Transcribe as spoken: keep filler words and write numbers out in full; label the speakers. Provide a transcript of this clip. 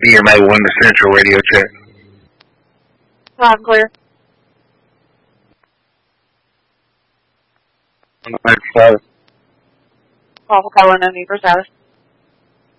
Speaker 1: E M A one to Central radio check.
Speaker 2: Loud and clear.
Speaker 1: ninety-five.
Speaker 2: Call for caller, no need for status.